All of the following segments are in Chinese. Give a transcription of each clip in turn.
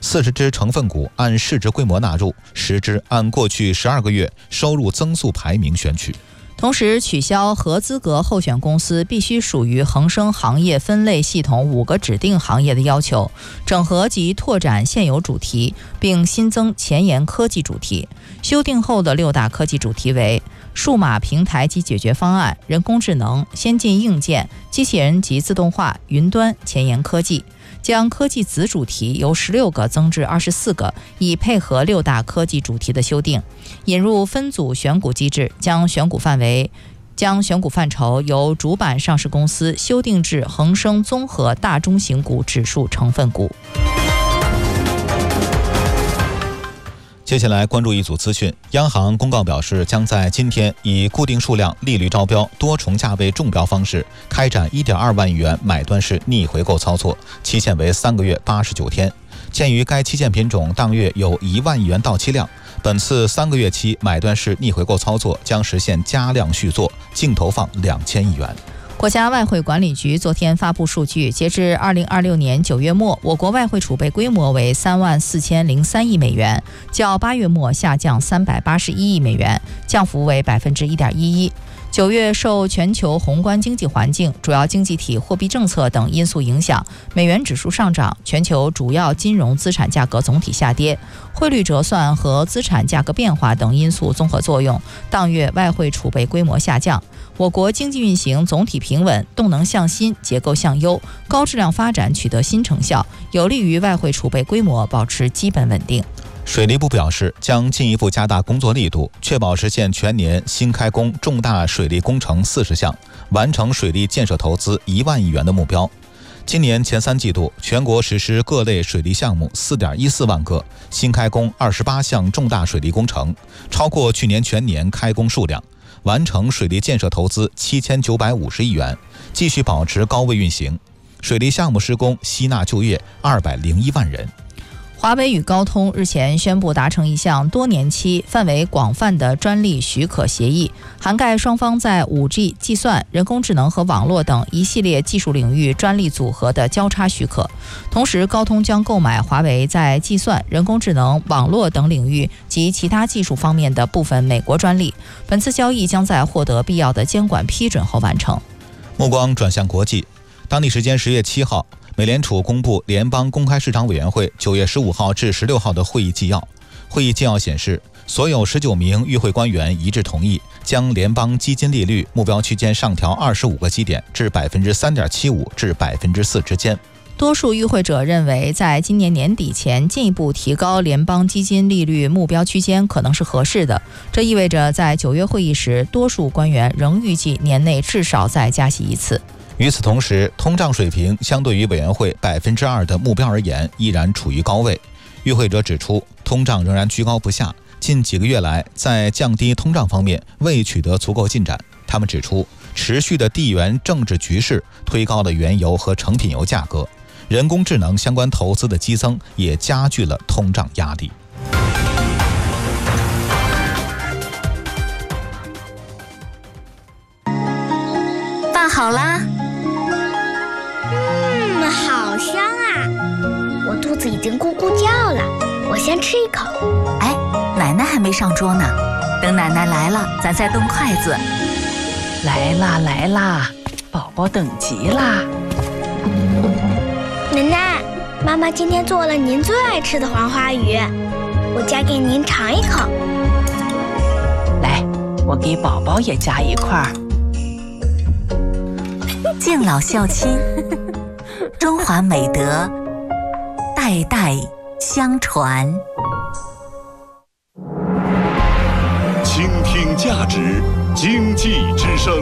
40只成分股按市值规模纳入，10只按过去12个月收入增速排名选取。 同时取消合资格候选公司必须属于恒生行业分类系统5个指定行业的要求，整合及拓展现有主题，并新增前沿科技主题。修订后的6大科技主题为数码平台及解决方案、人工智能、先进硬件、机器人及自动化、云端、前沿科技。将科技子主题由16个增至24个，以配合6大科技主题的修订。引入分组选股机制，将选股范畴由主板上市公司修订至恒生综合大中型股指数成分股。 接下来关注一组资讯。央行公告表示，将在今天以固定数量、利率招标、多重价位中标方式开展1.2万亿元买断式逆回购操作，期限为3个月89天。鉴于该期限品种当月有1万亿元到期量，本次3个月期买断式逆回购操作将实现加量续作，净投放2000亿元。 国家外汇管理局昨天发布数据，截至2026年9月末，我国外汇储备规模为34003亿美元，较8月末下降381亿美元，降幅为1.11%。9月受全球宏观经济环境、主要经济体货币政策等因素影响，美元指数上涨，全球主要金融资产价格总体下跌，汇率折算和资产价格变化等因素综合作用，当月外汇储备规模下降。我国经济运行总体平稳，动能向新，结构向优，高质量发展取得新成效，有利于外汇储备规模保持基本稳定。 水利部表示，将进一步加大工作力度，确保实现全年新开工重大水利工程40项，完成水利建设投资1万亿元的目标。今年前3季度，全国实施各类水利项目4.14万个，新开工28项重大水利工程，超过去年全年开工数量，完成水利建设投资7950亿元，继续保持高位运行。水利项目施工吸纳就业201万人。 华为与高通日前宣布达成一项多年期、范围广泛的专利许可协议，涵盖双方在 5G、计算、人工智能和网络等一系列技术领域专利组合的交叉许可。同时，高通将购买华为在计算、人工智能、网络等领域及其他技术方面的部分美国专利。本次交易将在获得必要的监管批准后完成。 目光转向国际，当地时间10月7号，美联储公布联邦公开市场委员会9月15号至16号的会议纪要。会议纪要显示，所有19名与会官员一致同意将联邦基金利率目标区间上调25个基点至 3.75% 至 4% 之间。 多数与会者认为，在今年年底前进一步提高联邦基金利率目标区间可能是合适的。这意味着在9月会议时，多数官员仍预计年内至少再加息一次。 与此同时，通胀水平相对于委员会 2% 的目标而言依然处于高位。与会者指出，通胀仍然居高不下，近几个月来在降低通胀方面未取得足够进展。他们指出，持续的地缘政治局势推高了原油和成品油价格，人工智能相关投资的激增也加剧了通胀压力。 饭好啦。 好香啊！我肚子已经咕咕叫了，我先吃一口。 哎，奶奶还没上桌呢，等奶奶来了，咱再动筷子。 来啦来啦，宝宝等急啦。 奶奶，妈妈今天做了您最爱吃的黄花鱼，我夹给您尝一口。 来，我给宝宝也夹一块。 敬老孝亲，中华美德代代相传。 倾听价值，经济之声。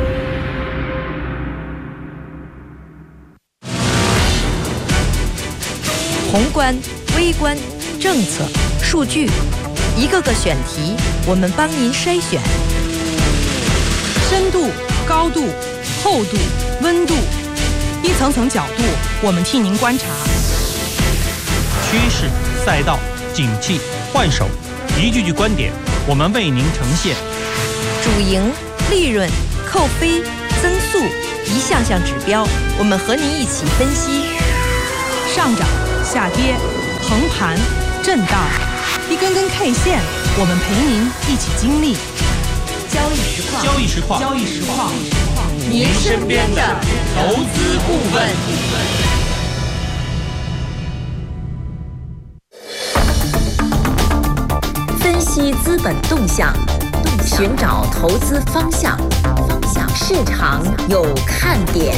宏观、微观、政策、数据，一个个选题，我们帮您筛选。 深度、高度、厚度、温度，一层层角度，我们替您观察。 趋势、赛道、景气、换手，一句句观点，我们为您呈现。 主营、利润、扣非、增速，一项项指标，我们和您一起分析。 上涨、下跌、 横盘、震荡，一根根 K 线，我们陪您一起经历。 交易实况， 您身边的投资顾问。 分析资本动向，寻找投资方向，市场有看点。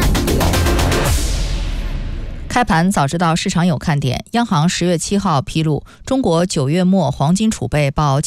开盘早知道市场有看点。央行10月7号披露，中国9月末黄金储备报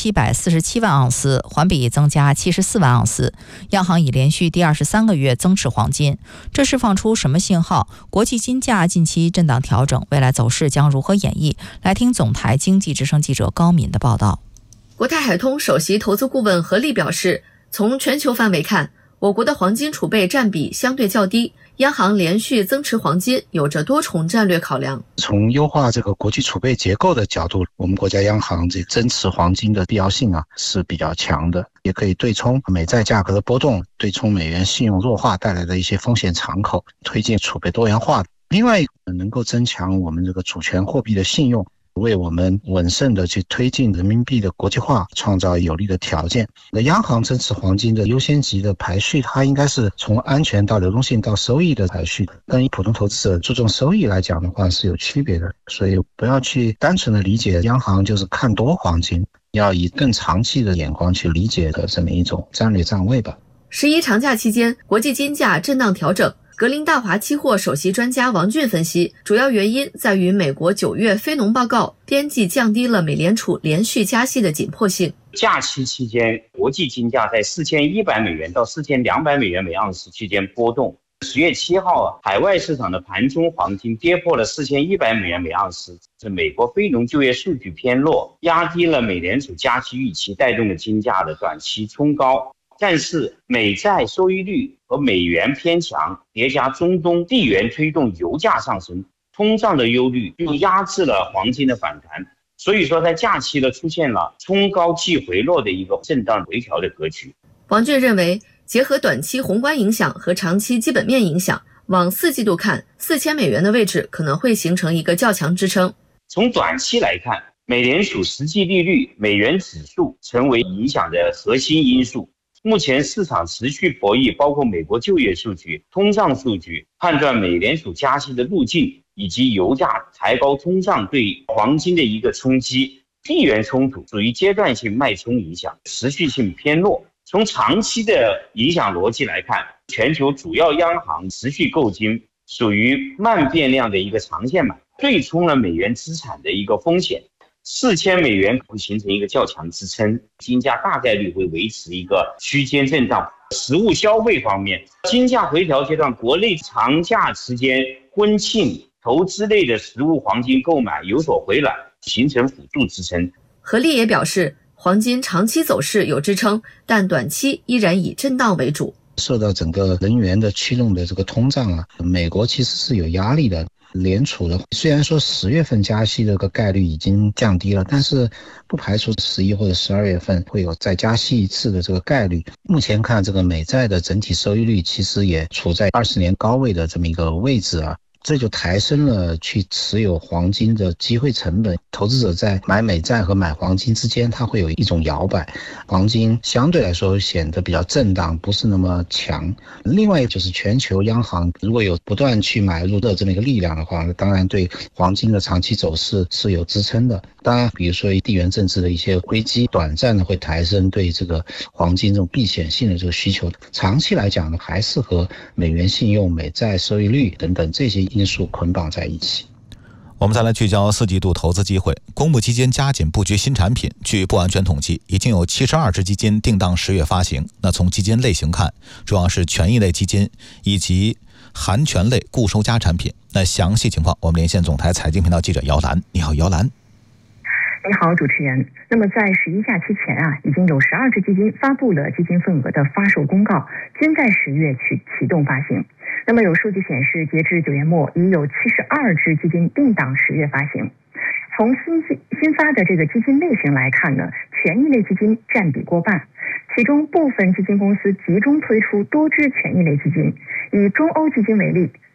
7747万盎司，环比增加74万盎司。央行已连续第23个月增持黄金，这释放出什么信号？国际金价近期震荡调整，未来走势将如何演绎？来听总台经济之声记者高敏的报道。 国泰海通首席投资顾问何立表示，从全球范围看，我国的黄金储备占比相对较低，央行连续增持黄金有着多重战略考量。 从优化这个国际储备结构的角度，我们国家央行这增持黄金的必要性是比较强的，也可以对冲美债价格的波动，对冲美元信用弱化带来的一些风险敞口，推进储备多元化。另外能够增强我们这个主权货币的信用，为我们稳慎的去推进人民币的国际化创造有利的条件。央行增持黄金的优先级的排序，它应该是从安全到流动性到收益的排序，跟普通投资者注重收益来讲的话是有区别的。所以不要去单纯的理解央行就是看多黄金，要以更长期的眼光去理解的这么一种战略站位吧。 11长假期间，国际金价震荡调整。格林大华期货首席专家王俊分析，主要原因在于美国9月非农报告边际降低了美联储连续加息的紧迫性。 假期期间，国际金价在4100美元到4200美元每盎司区间波动。10月7号，海外市场的盘中黄金跌破了4100美元每盎司，是美国非农就业数据偏弱，压低了美联储加息预期，带动了金价的短期冲高。但是美债收益率和美元偏强叠加中东地缘推动油价上升，通胀的忧虑又压制了黄金的反弹，所以说在假期出现了冲高即回落的一个震荡回调的格局。 王俊认为，结合短期宏观影响和长期基本面影响，往4季度看，4000美元的位置可能会形成一个较强支撑。 从短期来看，美联储实际利率、美元指数成为影响的核心因素。目前市场持续博弈，包括美国就业数据、通胀数据，判断美联储加息的路径，以及油价抬高通胀对黄金的一个冲击。地缘冲突属于阶段性脉冲影响，持续性偏弱。从长期的影响逻辑来看，全球主要央行持续购金，属于慢变量的一个长线买，对冲了美元资产的一个风险。4000美元会形成一个较强支撑，金价大概率会维持一个区间震荡。实物消费方面，金价回调阶段，国内长假期间婚庆、投资类的实物黄金购买有所回暖，形成辅助支撑。 何立也表示，黄金长期走势有支撑，但短期依然以震荡为主。 受到整个能源的驱动的这个通胀美国其实是有压力的。联储的虽然说10月份加息的个概率已经降低了，但是不排除11或者12月份会有再加息一次的这个概率。目前看这个美债的整体收益率其实也处在20年高位的这么一个位置这就抬升了去持有黄金的机会成本。投资者在买美债和买黄金之间，它会有一种摇摆，黄金相对来说显得比较震荡，不是那么强。另外就是全球央行如果有不断去买入的这么一个力量的话，当然对黄金的长期走势是有支撑的。当然比如说地缘政治的一些危机，短暂的会抬升对这个黄金这种避险性的这个需求，长期来讲呢，还是和美元信用、美债收益率等等这些因素捆绑在一起。 我们再来聚焦4季度投资机会。公募基金加紧布局新产品，据不完全统计，已经有72只基金定档10月发行。那从基金类型看，主要是权益类基金以及含权类固收加产品。那详细情况，我们连线总台财经频道记者姚兰。你好，姚兰。 你好，主持人。那么在11假期前已经有12只基金发布了基金份额的发售公告，均在10月启动发行。那么有数据显示，截至9月末，已有72只基金定档10月发行。从新发的这个基金类型来看呢，权益类基金占比过半，其中部分基金公司集中推出多支权益类基金。以中欧基金为例，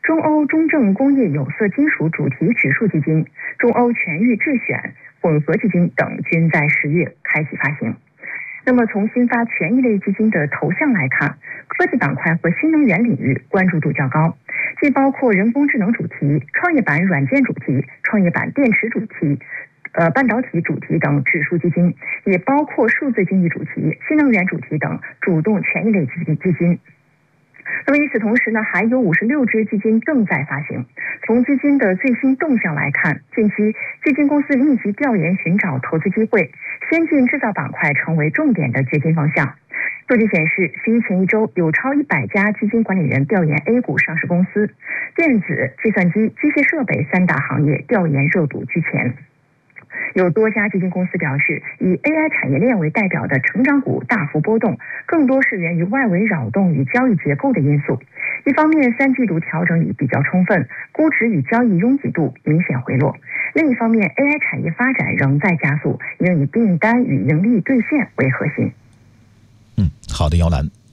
中欧中证工业有色金属主题指数基金、中欧全域智选混合基金等均在10月开启发行。那么从新发权益类基金的头项来看，科技板块和新能源领域关注度较高，既包括人工智能主题、创业板软件主题、创业板电池主题、半导体主题等指数基金，也包括数字经济主题、新能源主题等主动权益类基金。那么与此同时呢，还有56只基金正在发行。从基金的最新动向来看，近期基金公司密集调研寻找投资机会，先进制造板块成为重点的掘金方向。数据显示，11前一周有超100家基金管理人调研 A 股上市公司，电子、计算机、机械设备3大行业调研热度居前。有多家基金公司表示，以 AI 产业链为代表的成长股大幅波动，更多是源于外围扰动与交易结构的因素。一方面，3季度调整已比较充分，估值与交易拥挤度明显回落；另一方面 ，AI 产业发展仍在加速，应以订单与盈利兑现为核心。 好的，姚兰。